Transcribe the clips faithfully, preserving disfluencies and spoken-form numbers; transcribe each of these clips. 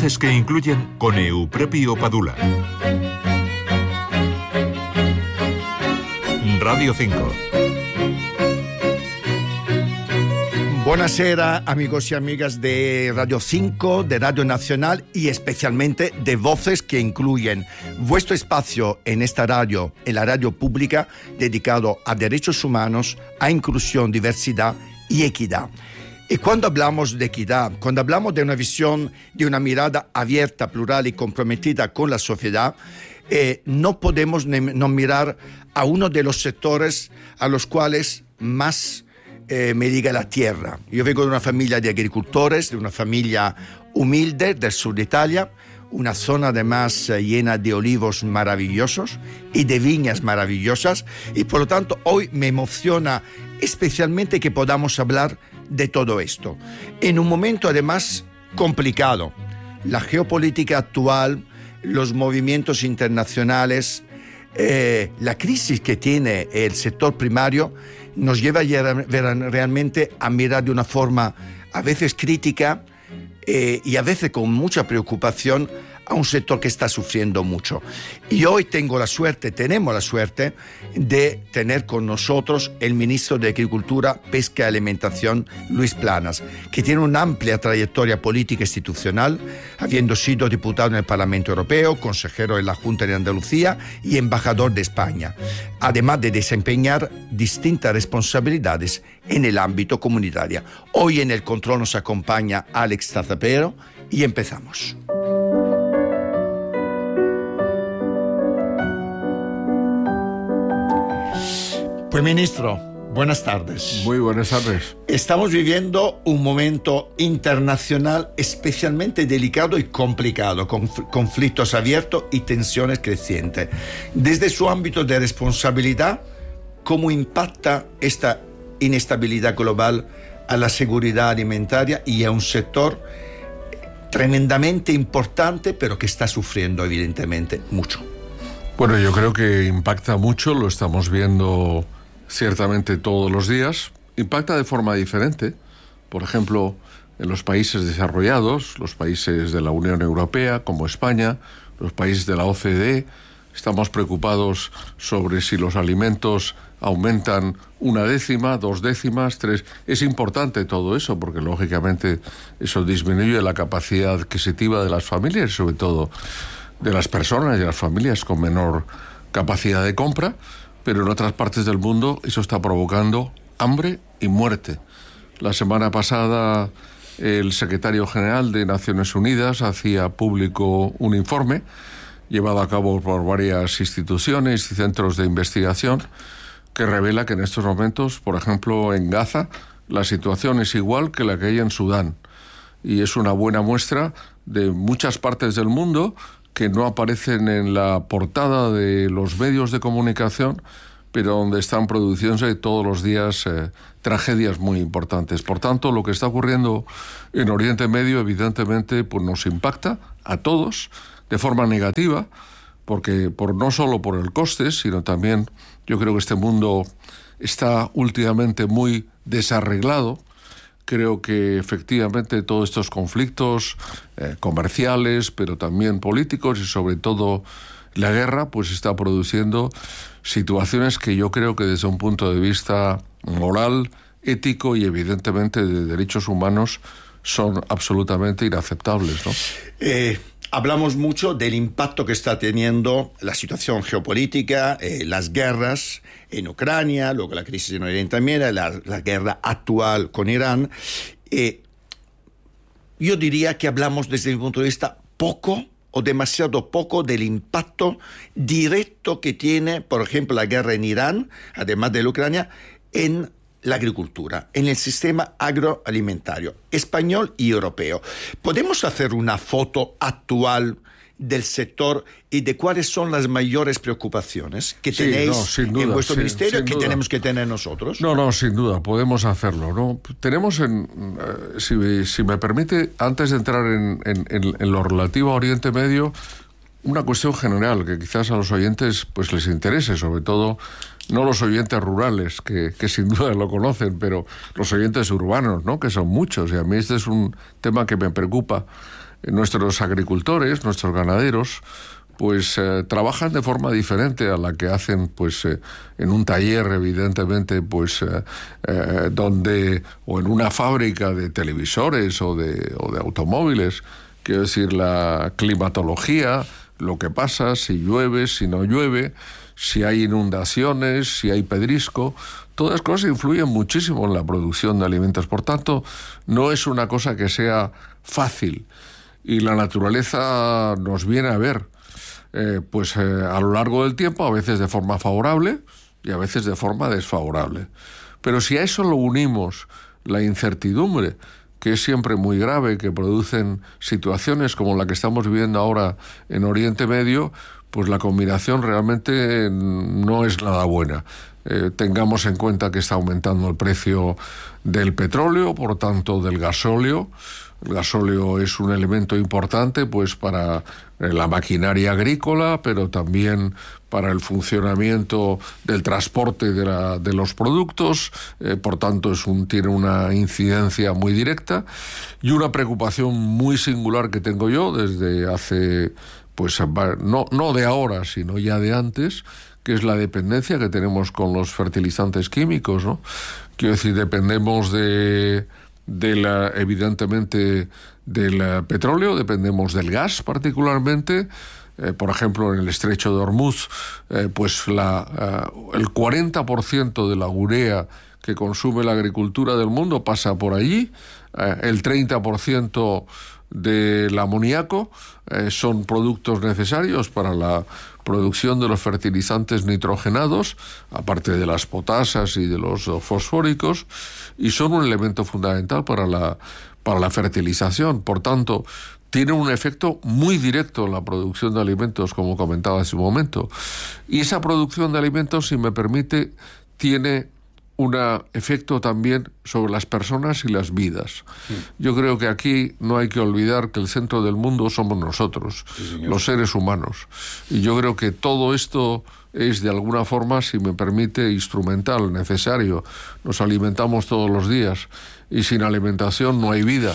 Voces que incluyen con Eupropio Padula. Radio cinco. Buonasera amigos y amigas de Radio cinco, de Radio Nacional y especialmente de Voces que incluyen, vuestro espacio en esta radio, en la radio pública, dedicado a derechos humanos, a inclusión, diversidad y equidad. Y cuando hablamos de equidad, cuando hablamos de una visión, de una mirada abierta, plural y comprometida con la sociedad, eh, no podemos ne- no mirar a uno de los sectores a los cuales más Eh, me liga la tierra. Yo vengo de una familia de agricultores, de una familia humilde del sur de Italia, una zona además eh, llena de olivos maravillosos y de viñas maravillosas, y por lo tanto hoy me emociona especialmente que podamos hablar de todo esto en un momento además complicado. La geopolítica actual, los movimientos internacionales, eh, la crisis que tiene el sector primario nos lleva realmente a mirar de una forma a veces crítica eh, y a veces con mucha preocupación a un sector que está sufriendo mucho. Y hoy tengo la suerte, tenemos la suerte de tener con nosotros el ministro de Agricultura, Pesca y Alimentación, Luis Planas, que tiene una amplia trayectoria política e institucional, habiendo sido diputado en el Parlamento Europeo, consejero en la Junta de Andalucía y embajador de España, además de desempeñar distintas responsabilidades en el ámbito comunitario. Hoy en el control nos acompaña Alex Zazapero y empezamos. Pues ministro, buenas tardes. Muy buenas tardes. Estamos viviendo un momento internacional especialmente delicado y complicado, con conflictos abiertos y tensiones crecientes. Desde su ámbito de responsabilidad, ¿cómo impacta esta inestabilidad global a la seguridad alimentaria y a un sector tremendamente importante, pero que está sufriendo evidentemente mucho? Bueno, yo creo que impacta mucho, lo estamos viendo ciertamente todos los días. Impacta de forma diferente. Por ejemplo, en los países desarrollados, los países de la Unión Europea, como España, los países de la O C D E, estamos preocupados sobre si los alimentos aumentan una décima, dos décimas, tres. Es importante todo eso, porque lógicamente eso disminuye la capacidad adquisitiva de las familias, sobre todo de las personas y las familias con menor capacidad de compra. Pero en otras partes del mundo eso está provocando hambre y muerte. La semana pasada el secretario general de Naciones Unidas hacía público un informe llevado a cabo por varias instituciones y centros de investigación que revela que en estos momentos, por ejemplo, en Gaza, la situación es igual que la que hay en Sudán. Y es una buena muestra de muchas partes del mundo que no aparecen en la portada de los medios de comunicación, pero donde están produciéndose todos los días eh, tragedias muy importantes. Por tanto, lo que está ocurriendo en Oriente Medio, evidentemente, pues nos impacta a todos de forma negativa, porque por, no solo por el coste, sino también yo creo que este mundo está últimamente muy desarreglado. Creo que efectivamente todos estos conflictos eh, comerciales, pero también políticos y sobre todo la guerra, pues está produciendo situaciones que yo creo que desde un punto de vista moral, ético y evidentemente de derechos humanos son absolutamente inaceptables, ¿no? Eh... Hablamos mucho del impacto que está teniendo la situación geopolítica, eh, las guerras en Ucrania, luego la crisis en Oriente Medio, la, la guerra actual con Irán. Eh, yo diría que hablamos desde mi punto de vista poco o demasiado poco del impacto directo que tiene, por ejemplo, la guerra en Irán, además de la Ucrania, en la agricultura, en el sistema agroalimentario español y europeo. ¿Podemos hacer una foto actual del sector y de cuáles son las mayores preocupaciones que sí, tenéis no, sin duda, en vuestro sin, ministerio sin que duda. tenemos que tener nosotros? No, no, sin duda, podemos hacerlo, ¿no? Tenemos, en, eh, si, si me permite, antes de entrar en, en, en, en lo relativo a Oriente Medio, una cuestión general que quizás a los oyentes pues les interese, sobre todo no los oyentes rurales, que, que sin duda lo conocen, pero los oyentes urbanos, ¿no? Que son muchos, y a mí este es un tema que me preocupa nuestros agricultores, nuestros ganaderos, pues eh, trabajan de forma diferente a la que hacen pues eh, en un taller, evidentemente, pues eh, eh, donde, o en una fábrica de televisores o de, o de automóviles. Quiero decir, la climatología, lo que pasa, si llueve, si no llueve, si hay inundaciones, si hay pedrisco, todas las cosas influyen muchísimo en la producción de alimentos. Por tanto, no es una cosa que sea fácil, y la naturaleza nos viene a ver eh, pues eh, a lo largo del tiempo, a veces de forma favorable y a veces de forma desfavorable. Pero si a eso lo unimos la incertidumbre, que es siempre muy grave, que producen situaciones como la que estamos viviendo ahora en Oriente Medio, pues la combinación realmente no es nada buena. Eh, tengamos en cuenta que está aumentando el precio del petróleo, por tanto del gasóleo. El gasóleo es un elemento importante pues para la maquinaria agrícola, pero también para el funcionamiento del transporte de, la, de los productos, eh, por tanto es un, tiene una incidencia muy directa. Y una preocupación muy singular que tengo yo desde hace, pues no, no de ahora, sino ya de antes, que es la dependencia que tenemos con los fertilizantes químicos, ¿no? Quiero decir, dependemos de... de la, evidentemente del petróleo, dependemos del gas particularmente. Eh, por ejemplo, en el estrecho de Hormuz, eh, pues la, uh, el cuarenta por ciento de la urea que consume la agricultura del mundo pasa por allí, eh, el treinta por ciento del amoníaco eh, son productos necesarios para la producción de los fertilizantes nitrogenados, aparte de las potasas y de los fosfóricos, y son un elemento fundamental para la, para la fertilización. Por tanto, tiene un efecto muy directo en la producción de alimentos, como comentaba hace un momento. Y esa producción de alimentos, si me permite, tiene un efecto también sobre las personas y las vidas. Sí. Yo creo que aquí no hay que olvidar que el centro del mundo somos nosotros, sí, los seres humanos. Y yo creo que todo esto es de alguna forma, si me permite, instrumental, necesario. Nos alimentamos todos los días y sin alimentación no hay vida.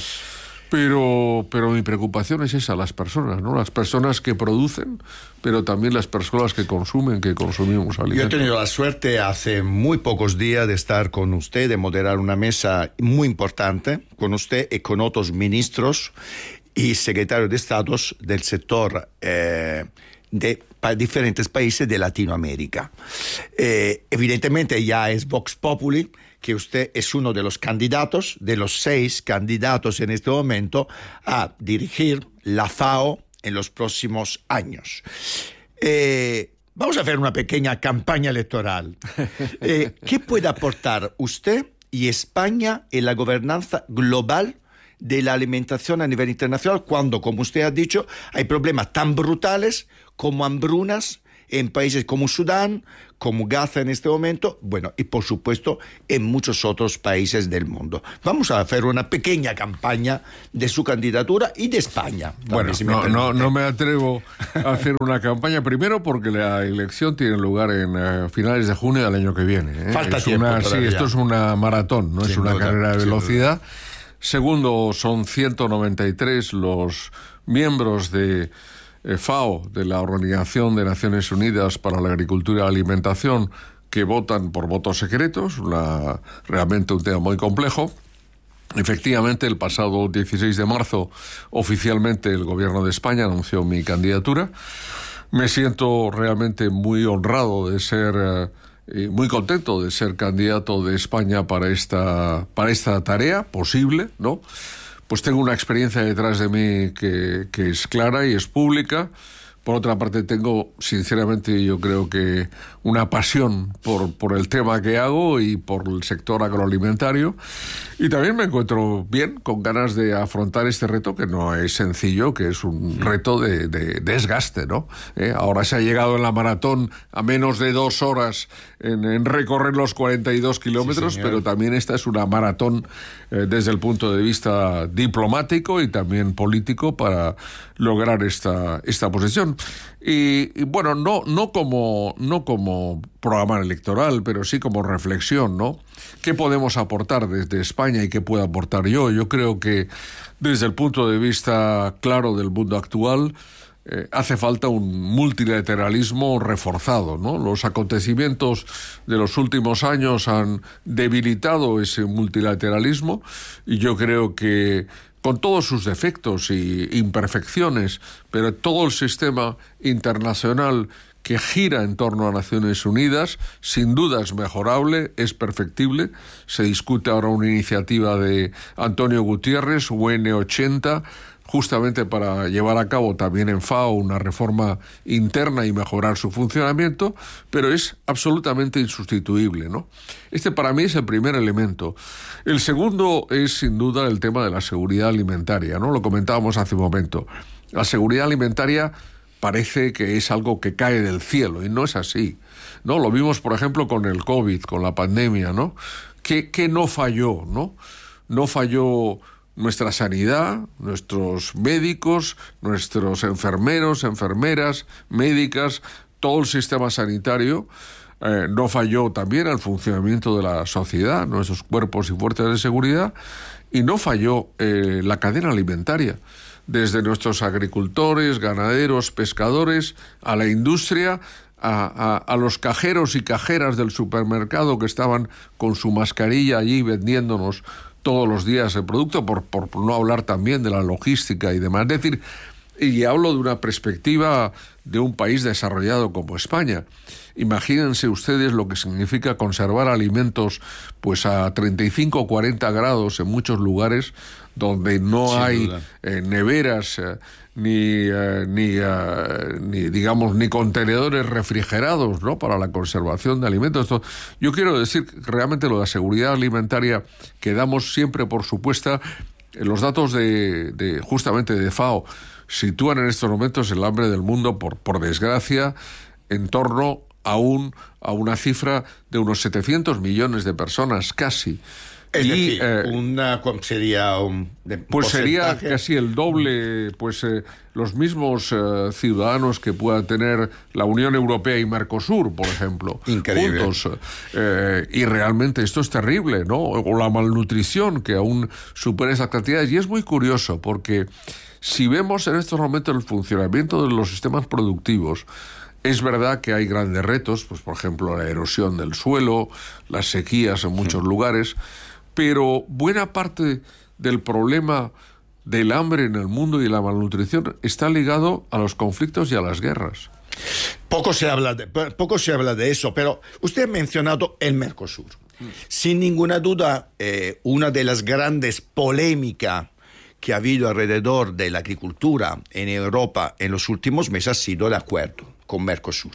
Pero, pero mi preocupación es esa, las personas, ¿no? Las personas que producen, pero también las personas que consumen, que consumimos alimentos. Yo he tenido la suerte hace muy pocos días de estar con usted, de moderar una mesa muy importante con usted y con otros ministros y secretarios de Estado del sector eh, de pa- diferentes países de Latinoamérica. Eh, evidentemente ya es Vox Populi, que usted es uno de los candidatos, de los seis candidatos en este momento, a dirigir la FAO en los próximos años. Eh, vamos a hacer una pequeña campaña electoral. Eh, ¿Qué puede aportar usted y España en la gobernanza global de la alimentación a nivel internacional cuando, como usted ha dicho, hay problemas tan brutales como hambrunas en países como Sudán, como Gaza en este momento, bueno, y por supuesto en muchos otros países del mundo? Vamos a hacer una pequeña campaña de su candidatura y de España. Bueno, si no, no, no me atrevo a hacer una campaña, primero porque la elección tiene lugar en uh, finales de junio del año que viene. ¿eh? Falta es tiempo una, todavía. Sí, esto es una maratón, no Sin es una duda, carrera de velocidad. Duda. Segundo, son ciento noventa y tres los miembros de FAO, de la Organización de Naciones Unidas para la Agricultura y la Alimentación, que votan por votos secretos, una, realmente un tema muy complejo. Efectivamente, el pasado dieciséis de marzo, oficialmente el Gobierno de España anunció mi candidatura. Me siento realmente muy honrado de ser, eh, muy contento de ser candidato de España para esta, para esta tarea posible, ¿no? Pues tengo una experiencia detrás de mí que, que es clara y es pública. Por otra parte, tengo, sinceramente, yo creo que una pasión por, por el tema que hago y por el sector agroalimentario. Y también me encuentro bien, con ganas de afrontar este reto, que no es sencillo, que es un reto de, de desgaste, ¿no? ¿Eh? Ahora se ha llegado en la maratón a menos de dos horas en, en recorrer los cuarenta y dos kilómetros, sí, pero también esta es una maratón eh, desde el punto de vista diplomático y también político para lograr esta, esta posición. atención. Y, y bueno, no, no, como, no como programa electoral, pero sí como reflexión, ¿no? ¿Qué podemos aportar desde España y qué puedo aportar yo? Yo creo que desde el punto de vista claro del mundo actual, Eh, hace falta un multilateralismo reforzado, ¿no? Los acontecimientos de los últimos años han debilitado ese multilateralismo y yo creo que con todos sus defectos y imperfecciones, pero todo el sistema internacional que gira en torno a Naciones Unidas, sin duda es mejorable, es perfectible. Se discute ahora una iniciativa de Antonio Guterres, U N ochenta, justamente para llevar a cabo también en FAO una reforma interna y mejorar su funcionamiento, pero es absolutamente insustituible, ¿no? Este para mí es el primer elemento. El segundo es sin duda el tema de la seguridad alimentaria, ¿no? Lo comentábamos hace un momento. La seguridad alimentaria parece que es algo que cae del cielo y no es así, ¿no? Lo vimos, por ejemplo, con el COVID, con la pandemia, ¿no? ¿Qué, qué no falló, no? No falló nuestra sanidad, nuestros médicos, nuestros enfermeros, enfermeras, médicas, todo el sistema sanitario. Eh, no falló también el funcionamiento de la sociedad, nuestros cuerpos y fuerzas de seguridad, y no falló eh, la cadena alimentaria, desde nuestros agricultores, ganaderos, pescadores, a la industria, a, a, a los cajeros y cajeras del supermercado que estaban con su mascarilla allí vendiéndonos todos los días el producto, por, por no hablar también de la logística y demás. Es decir, y hablo de una perspectiva de un país desarrollado como España. Imagínense ustedes lo que significa conservar alimentos pues a treinta y cinco o cuarenta grados en muchos lugares donde no Sin hay eh, neveras eh, ni, eh, ni, eh, ni digamos ni contenedores refrigerados, ¿no?, para la conservación de alimentos. Esto, yo quiero decir que realmente lo de la seguridad alimentaria que damos siempre por supuesta, eh, los datos de, de justamente de FAO sitúan en estos momentos el hambre del mundo, por, por desgracia, en torno a, un, a una cifra de unos setecientos millones de personas, casi. Es y, decir, eh, una, sería un de Pues sería casi el doble, pues eh, los mismos eh, ciudadanos que pueda tener la Unión Europea y Mercosur, por ejemplo. Increíble. Juntos. Eh, y realmente esto es terrible, ¿no? O la malnutrición, que aún supera esas cantidades. Y es muy curioso, porque si vemos en estos momentos el funcionamiento de los sistemas productivos, es verdad que hay grandes retos, pues por ejemplo la erosión del suelo, las sequías en muchos lugares, pero buena parte del problema del hambre en el mundo y la malnutrición está ligado a los conflictos y a las guerras. Poco se habla de, poco se habla de eso, pero usted ha mencionado el Mercosur. Sin ninguna duda, eh, una de las grandes polémicas que ha habido alrededor de la agricultura en Europa en los últimos meses ha sido el acuerdo con Mercosur.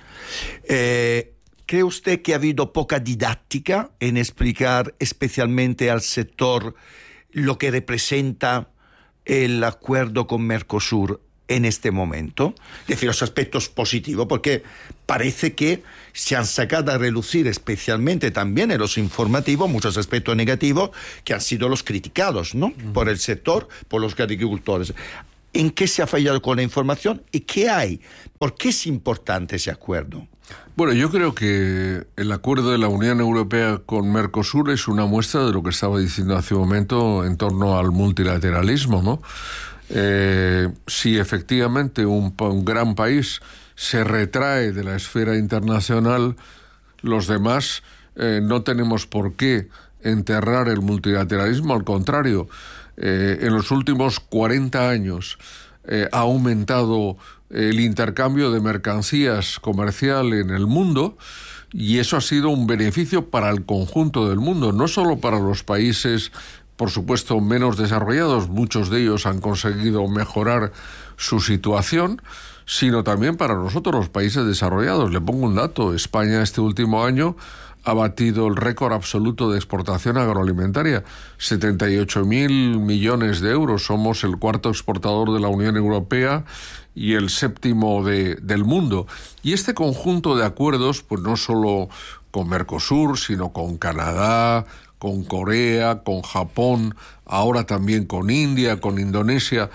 Eh, ¿Cree usted que ha habido poca didáctica en explicar especialmente al sector lo que representa el acuerdo con Mercosur en este momento? Es decir, los aspectos positivos, porque parece que se han sacado a relucir especialmente también en los informativos muchos aspectos negativos que han sido los criticados, ¿no? Uh-huh. Por el sector, por los agricultores. ¿En qué se ha fallado con la información y qué hay? ¿Por qué es importante ese acuerdo? Bueno, yo creo que el acuerdo de la Unión Europea con Mercosur es una muestra de lo que estaba diciendo hace un momento en torno al multilateralismo, ¿no? Eh, si efectivamente un, un gran país se retrae de la esfera internacional, los demás eh, no tenemos por qué enterrar el multilateralismo, al contrario. Eh, en los últimos cuarenta años eh, ha aumentado el intercambio de mercancías comercial en el mundo y eso ha sido un beneficio para el conjunto del mundo, no solo para los países, por supuesto, menos desarrollados, muchos de ellos han conseguido mejorar su situación, sino también para nosotros, los países desarrollados. Le pongo un dato: España este último año ha batido el récord absoluto de exportación agroalimentaria, setenta y ocho mil millones de euros. Somos el cuarto exportador de la Unión Europea y el séptimo de, del mundo. Y este conjunto de acuerdos, pues no solo con Mercosur, sino con Canadá, con Corea, con Japón, ahora también con India, con Indonesia,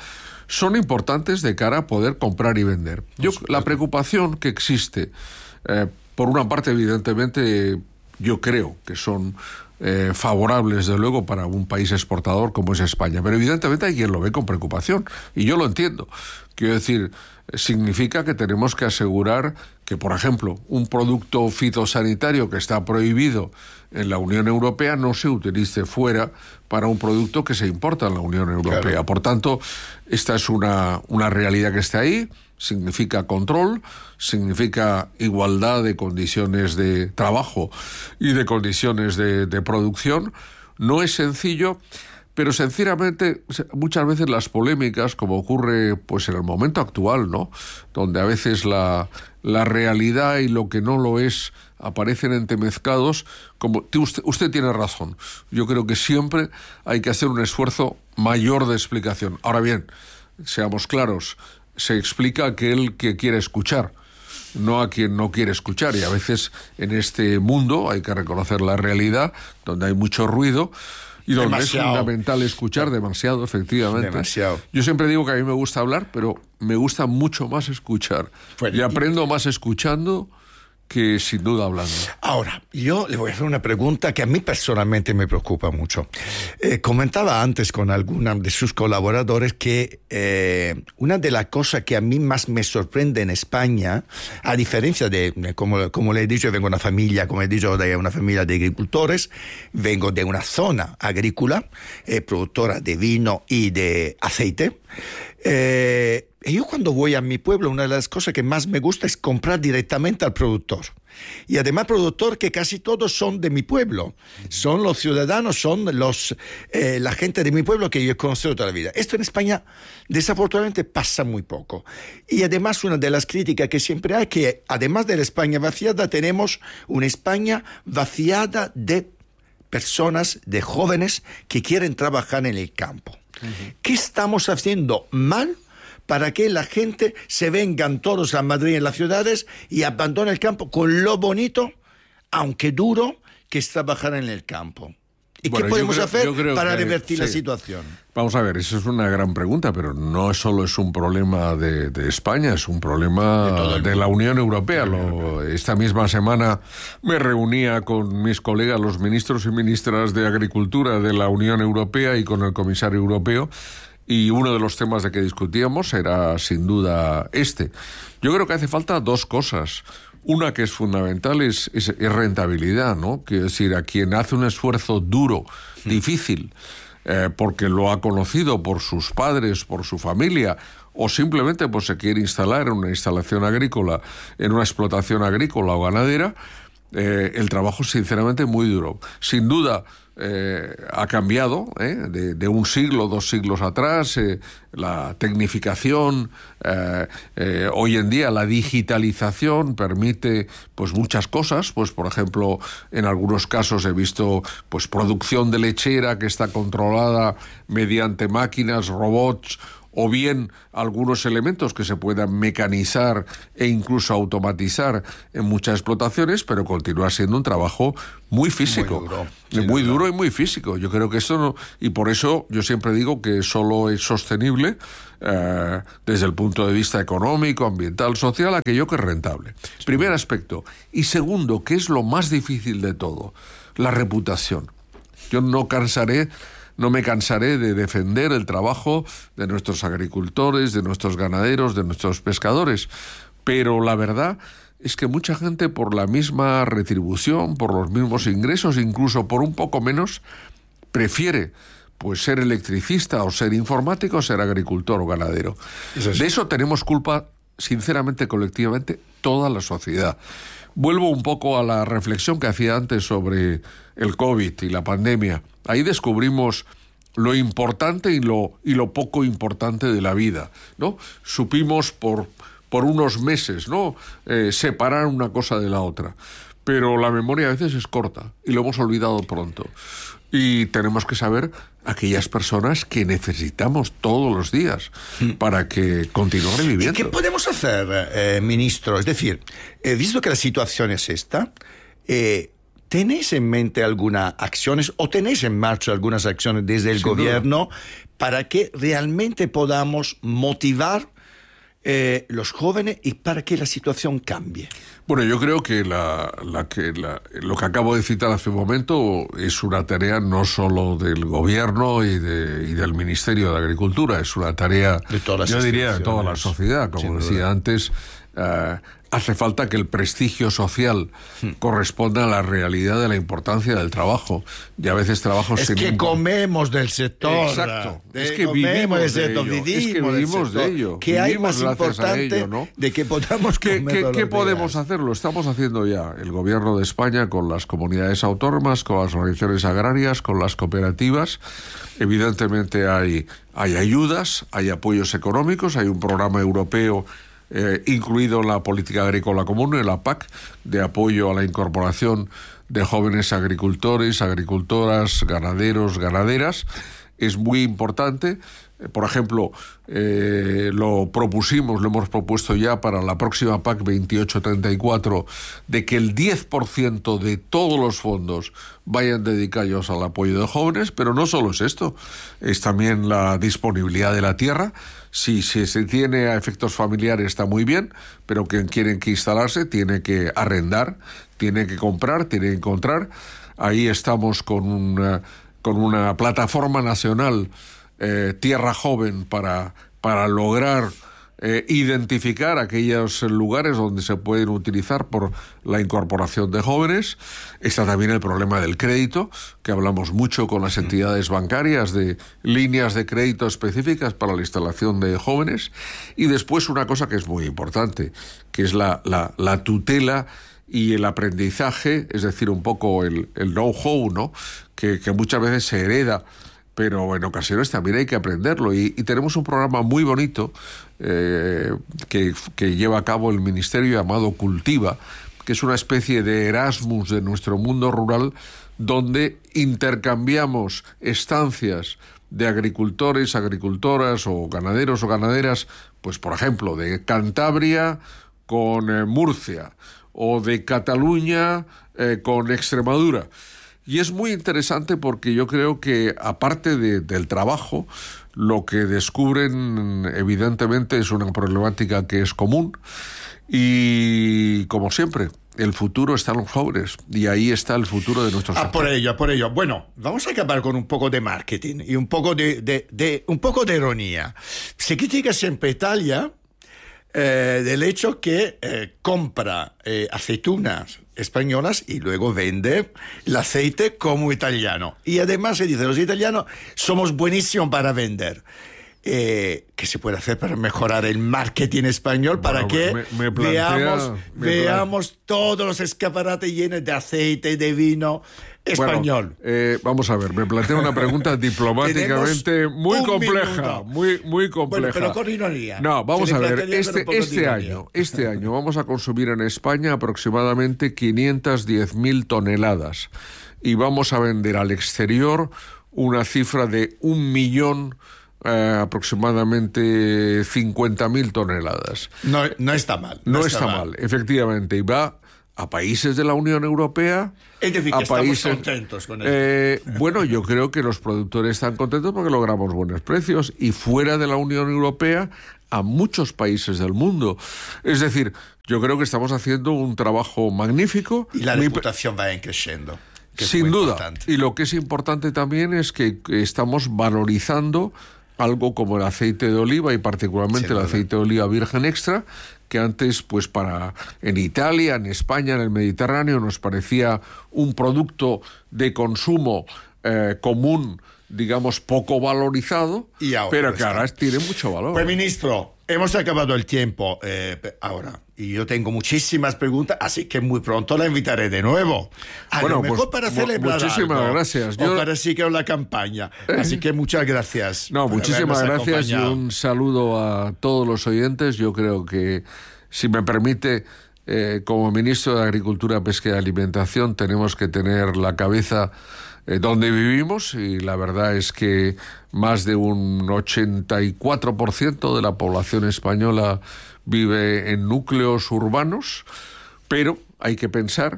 son importantes de cara a poder comprar y vender. Yo, la preocupación que existe, eh, por una parte, evidentemente, yo creo que son eh, favorables, desde luego, para un país exportador como es España, pero evidentemente hay quien lo ve con preocupación, y yo lo entiendo. Quiero decir, significa que tenemos que asegurar que, por ejemplo, un producto fitosanitario que está prohibido en la Unión Europea no se utilice fuera para un producto que se importa en la Unión Europea. Claro. Por tanto, esta es una, una realidad que está ahí, significa control, significa igualdad de condiciones de trabajo y de condiciones de, de producción. No es sencillo, pero sencillamente muchas veces las polémicas, como ocurre pues en el momento actual, ¿no?, donde a veces la, la realidad y lo que no lo es aparecen entremezclados, como usted, usted tiene razón. Yo creo que siempre hay que hacer un esfuerzo mayor de explicación. Ahora bien, seamos claros, se explica a aquel que quiere escuchar, no a quien no quiere escuchar, y a veces en este mundo hay que reconocer la realidad, donde hay mucho ruido y donde demasiado. Es fundamental escuchar demasiado, efectivamente. Demasiado. Yo siempre digo que a mí me gusta hablar, pero me gusta mucho más escuchar. Pues, y aprendo y... más escuchando que sin duda hablando. Ahora, yo le voy a hacer una pregunta que a mí personalmente me preocupa mucho. Eh, comentaba antes con alguna de sus colaboradores que eh, una de las cosas que a mí más me sorprende en España, a diferencia de, como, como le he dicho, vengo de una familia, como he dicho, de una familia de agricultores, vengo de una zona agrícola, eh, productora de vino y de aceite. Eh, yo cuando voy a mi pueblo, una de las cosas que más me gusta es comprar directamente al productor. Y además productor que casi todos son de mi pueblo. Son los ciudadanos, son los eh, la gente de mi pueblo que yo he conocido toda la vida. Esto en España desafortunadamente pasa muy poco. Y además una de las críticas que siempre hay, que además de la España vaciada, tenemos una España vaciada de personas, de jóvenes que quieren trabajar en el campo. Uh-huh. ¿Qué estamos haciendo mal para que la gente se vengan todos a Madrid en las ciudades y abandone el campo con lo bonito, aunque duro, que es trabajar en el campo? ¿Y bueno, qué podemos creo, hacer para que, revertir sí. la situación? Vamos a ver, eso es una gran pregunta, pero no solo es un problema de, de España, es un problema de, de la Unión Europea. Lo, esta misma semana me reunía con mis colegas, los ministros y ministras de Agricultura de la Unión Europea, y con el comisario europeo, y uno de los temas de que discutíamos era sin duda este. Yo creo que hace falta dos cosas. Una que es fundamental es, es, es rentabilidad, ¿no? Quiero decir, a quien hace un esfuerzo duro, sí. difícil, eh, porque lo ha conocido por sus padres, por su familia, o simplemente pues se quiere instalar en una instalación agrícola, en una explotación agrícola o ganadera, eh, el trabajo es sinceramente muy duro. Sin duda, Eh, ha cambiado ¿eh? de, de un siglo, dos siglos atrás, eh, la tecnificación, eh, eh, hoy en día la digitalización permite pues muchas cosas, pues por ejemplo en algunos casos he visto pues producción de lechera que está controlada mediante máquinas, robots, o bien algunos elementos que se puedan mecanizar e incluso automatizar en muchas explotaciones, pero continúa siendo un trabajo muy físico, muy duro, sí, muy duro y muy físico. Yo creo que esto no, y por eso yo siempre digo que solo es sostenible eh, desde el punto de vista económico, ambiental, social, aquello que es rentable. Sí. Primer aspecto. Y segundo, que es lo más difícil de todo, la reputación. Yo no cansaré No me cansaré de defender el trabajo de nuestros agricultores, de nuestros ganaderos, de nuestros pescadores. Pero la verdad es que mucha gente, por la misma retribución, por los mismos ingresos, incluso por un poco menos, prefiere pues ser electricista o ser informático o ser agricultor o ganadero. Eso es. De eso tenemos culpa, sinceramente, colectivamente, toda la sociedad. Vuelvo un poco a la reflexión que hacía antes sobre el COVID y la pandemia. Ahí descubrimos lo importante y lo, y lo poco importante de la vida, ¿no? Supimos por, por unos meses, ¿no? Eh, separar una cosa de la otra. Pero la memoria a veces es corta y lo hemos olvidado pronto. Y tenemos que saber aquellas personas que necesitamos todos los días para que continúen viviendo. ¿Y qué podemos hacer, eh, ministro? Es decir, eh, visto que la situación es esta, eh, ¿tenéis en mente algunas acciones o tenéis en marcha algunas acciones desde el Sin gobierno duda. para que realmente podamos motivar eh, los jóvenes y para que la situación cambie? Bueno, yo creo que, la, la que la, lo que acabo de citar hace un momento es una tarea no solo del gobierno y, de, y del Ministerio de Agricultura, es una tarea, de todas yo las diría, de toda la sociedad. Como decía duda. antes, uh, hace falta que el prestigio social hmm. corresponda a la realidad de la importancia del trabajo. Y a veces trabajos... Es que comemos del sector. Exacto. De, es que vivimos del sector, de ello. Vivimos es que vivimos de ello. ¿Qué hay vivimos más importante ello, ¿no? de que podamos ¿Qué, comer ¿qué, todos ¿qué los podemos días? hacer? Lo estamos haciendo ya. El gobierno de España con las comunidades autónomas, con las organizaciones agrarias, con las cooperativas. Evidentemente hay, hay ayudas, hay apoyos económicos, hay un programa europeo Eh, incluido en la política agrícola común, en la P A C, de apoyo a la incorporación de jóvenes agricultores, agricultoras, ganaderos, ganaderas. Es muy importante. Eh, por ejemplo, eh, lo propusimos, lo hemos propuesto ya para la próxima P A C veintiocho treinta y cuatro, de que el diez por ciento de todos los fondos vayan dedicados al apoyo de jóvenes, pero no solo es esto, es también la disponibilidad de la tierra. Si, si se tiene a efectos familiares está muy bien, pero quien quiere que instalarse tiene que arrendar, tiene que comprar, tiene que encontrar. Ahí estamos con una, con una plataforma nacional, eh, Tierra Joven, para, para lograr eh, identificar aquellos lugares donde se pueden utilizar por la incorporación de jóvenes. Está también el problema del crédito, que hablamos mucho con las entidades bancarias, de líneas de crédito específicas para la instalación de jóvenes. Y después una cosa que es muy importante, que es la, la, la tutela y el aprendizaje, es decir, un poco el, el know-how, ¿no? que, que muchas veces se hereda, pero en ocasiones también hay que aprenderlo. Y, y tenemos un programa muy bonito eh, que, que lleva a cabo el Ministerio, llamado Cultiva, que es una especie de Erasmus de nuestro mundo rural, donde intercambiamos estancias de agricultores, agricultoras o ganaderos o ganaderas, pues por ejemplo, de Cantabria con eh, Murcia, o de Cataluña eh, con Extremadura. Y es muy interesante porque yo creo que, aparte de, del trabajo, lo que descubren evidentemente es una problemática que es común. Y, como siempre, el futuro está en los jóvenes. Y ahí está el futuro de nuestros Ah, por ello, por ello. Bueno, vamos a acabar con un poco de marketing y un poco de, de, de, un poco de ironía. Se critica siempre Italia eh, del hecho que eh, compra eh, aceitunas españolas y luego vende el aceite como italiano. Y además se dice, los italianos somos buenísimos para vender. Eh, ¿Qué se puede hacer para mejorar el marketing español? Para bueno, que me, me plantea, veamos, me veamos plantea. todos los escaparates llenos de aceite y de vino español. Bueno, eh, vamos a ver, me plantea una pregunta diplomáticamente muy compleja, muy, muy compleja. Bueno, pero con ironía. No, vamos a ver, este, este año, este año vamos a consumir en España aproximadamente quinientas diez mil toneladas y vamos a vender al exterior una cifra de un millón Eh, aproximadamente cincuenta mil toneladas. No, no está mal. No, no está, está mal. mal, efectivamente. Y va a países de la Unión Europea. Es decir, a que países, estamos contentos con esto. Eh, bueno, yo creo que los productores están contentos porque logramos buenos precios. Y fuera de la Unión Europea, a muchos países del mundo. Es decir, yo creo que estamos haciendo un trabajo magnífico. Y la reputación va creciendo. Sin duda. Importante. Y lo que es importante también es que, que estamos valorizando algo como el aceite de oliva y particularmente el aceite de oliva virgen extra, que antes, pues para en Italia, en España, en el Mediterráneo, nos parecía un producto de consumo eh, común, digamos, poco valorizado, y ahora pero que ahora tiene mucho valor. Pues, ministro, hemos acabado el tiempo eh, ahora. Y yo tengo muchísimas preguntas, así que muy pronto la invitaré de nuevo. A bueno, lo mejor pues, para celebrar muchísimas algo, gracias. O yo... para seguir la campaña. Así que muchas gracias. No, muchísimas gracias y un saludo a todos los oyentes. Yo creo que, si me permite, eh, como ministro de Agricultura, Pesca y Alimentación, tenemos que tener la cabeza eh, donde vivimos, y la verdad es que más de un ochenta y cuatro por ciento de la población española vive en núcleos urbanos, pero hay que pensar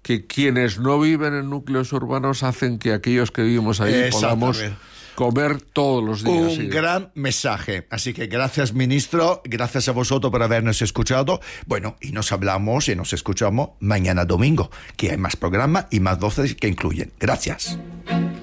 que quienes no viven en núcleos urbanos hacen que aquellos que vivimos ahí podamos comer todos los días. Un sí. gran mensaje. Así que gracias, ministro. Gracias a vosotros por habernos escuchado. Bueno, y nos hablamos y nos escuchamos mañana domingo, que hay más programas y más voces que incluyen. Gracias.